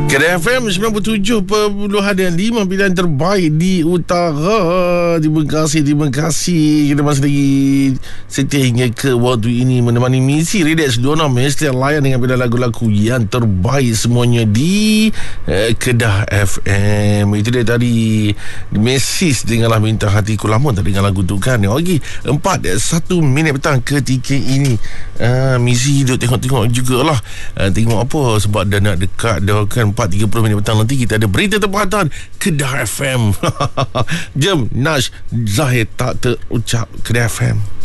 Kedah FM 97.5 pilihan terbaik di utara. Terima kasih. Kita masih lagi setia hingga ke waktu ini menemani misi Redex 26 mesti layan dengan pilihan lagu-lagu yang terbaik semuanya di Kedah FM. Itu dia tadi Mesis dengarlah Minta Hatiku. Lama tak dengar lagu tu kan. Okey, 4:01 petang ketika ini. Misi hidup tengok-tengok jugalah. Tengok apa sebab dah nak dekat dah kan 4:30 petang nanti kita ada berita tempatan Kedah FM. Jom Nash Zahid tak terucap Kedah FM.